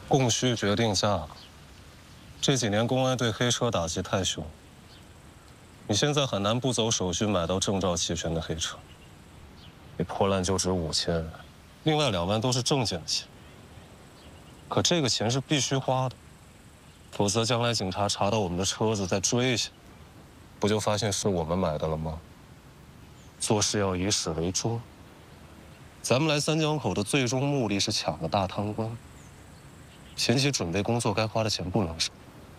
供需决定价。这几年公安对黑车打击太凶，你现在很难不走手续买到证照齐全的黑车。你破烂就值5000，另外2万都是正经的钱。可这个钱是必须花的，否则将来警察查到我们的车子再追下，不就发现是我们买的了吗？做事要以始为终。咱们来三江口的最终目的是抢个大贪官，前期准备工作该花的钱不能少。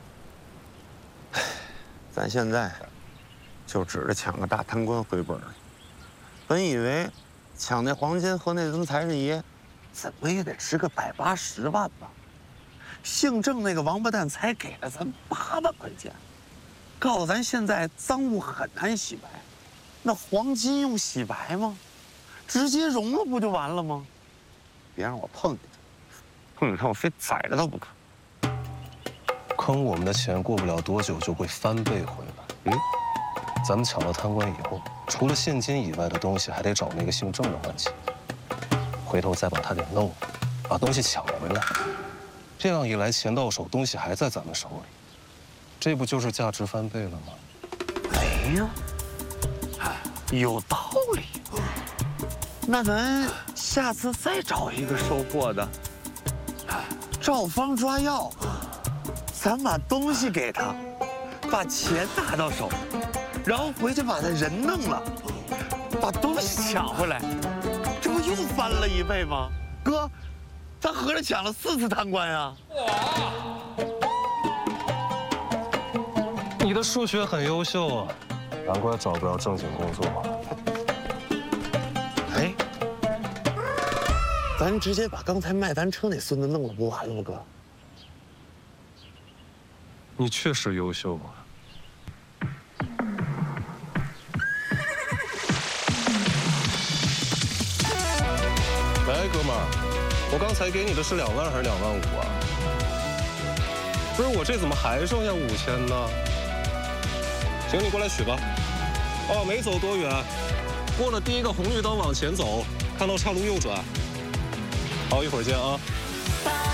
咱现在就指着抢个大贪官回本了。本以为抢那黄金和那尊财神爷，怎么也得值个180万吧？姓郑那个王八蛋才给了咱8万块钱，告诉咱现在赃物很难洗白，那黄金用洗白吗？直接融了不就完了吗？别让我碰见他，碰见他我非宰了他不可。 坑我们的钱过不了多久就会翻倍回来。咱们抢了贪官以后，除了现金以外的东西，还得找那个姓郑的还钱，回头再把他给弄了，把东西抢回来。这样一来，钱到手，东西还在咱们手里，这不就是价值翻倍了吗？ 哎呀，有道理。那咱下次再找一个收获的，照方抓药，咱把东西给他，把钱拿到手，然后回去把他人弄了，把东西抢回来，这不又翻了1倍吗？哥，咱合着抢了4次贪官呀！ 你的数学很优秀啊，难怪找不着正经工作。 哎，咱直接把刚才卖咱车那孙子弄了，不完了吗？哥， 你确实优秀啊。喂，哥们儿，我刚才给你的是2万还是2万5啊？不是，我这怎么还剩下5000呢？行，你过来取吧。哦，没走多远，过了第1个红绿灯往前走，看到岔路右转。好，一会儿见啊。